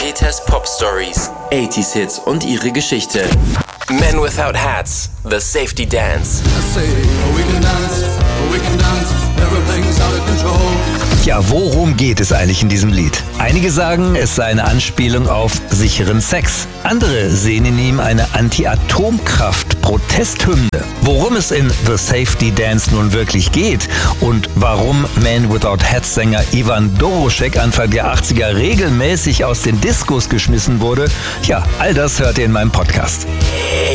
Peters Pop Stories. 80s Hits und ihre Geschichte. Men Without Hats, The Safety Dance. Ja, worum geht es eigentlich in diesem Lied? Einige sagen, es sei eine Anspielung auf sicheren Sex. Andere sehen in ihm eine Anti-Atomkraft-Protesthymne. Worum es in The Safety Dance nun wirklich geht und warum Man Without Hats Sänger Ivan Doroschek Anfang der 80er regelmäßig aus den Diskos geschmissen wurde, ja, all das hört ihr in meinem Podcast.